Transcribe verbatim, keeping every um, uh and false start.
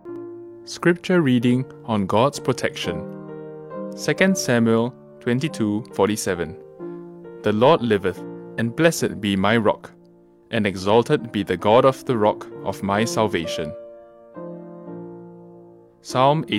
Scripture reading on God's protection. Second Samuel twenty-two forty-seven. The Lord liveth, and blessed be my rock, and exalted be the God of the rock of my salvation. Psalm